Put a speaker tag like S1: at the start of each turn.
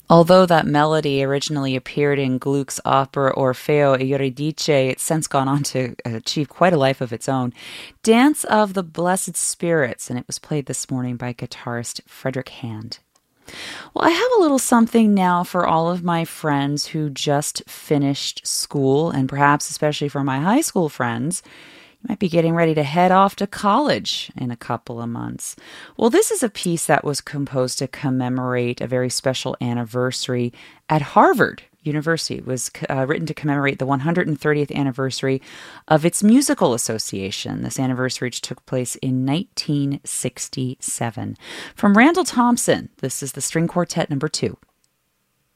S1: Although that melody originally appeared in Gluck's opera Orfeo e Euridice, it's since gone on to achieve quite a life of its own. Dance of the Blessed Spirits, and it was played this morning by guitarist Frederick Hand. Well, I have a little something now for all of my friends who just finished school, and perhaps especially for my high school friends. You might be getting ready to head off to college in a couple of months. Well, this is a piece that was composed to commemorate a very special anniversary at Harvard University. It was written to commemorate the 130th anniversary of its musical association. This anniversary took place in 1967. From Randall Thompson, this is the String Quartet number 2.